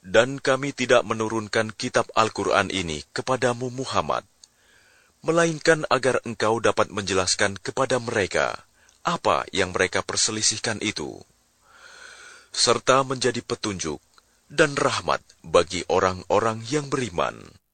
Dan kami tidak menurunkan kitab Al-Quran ini kepadamu Muhammad, melainkan agar engkau dapat menjelaskan kepada mereka apa yang mereka perselisihkan itu, serta menjadi petunjuk dan rahmat bagi orang-orang yang beriman.